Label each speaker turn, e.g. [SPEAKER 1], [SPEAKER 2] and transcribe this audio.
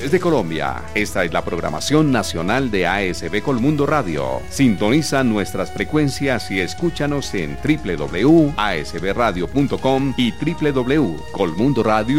[SPEAKER 1] de Colombia. Esta es la programación nacional de ASB Colmundo Radio. Sintoniza nuestras frecuencias y escúchanos en www.asbradio.com y www.colmundoradio